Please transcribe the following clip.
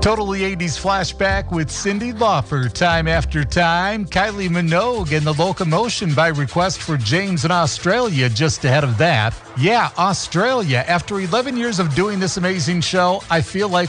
Totally 80s flashback with Cyndi Lauper, Time After Time. Kylie Minogue and The Locomotion by request for James in Australia just ahead of that. Yeah, Australia. After 11 years of doing this amazing show, I feel like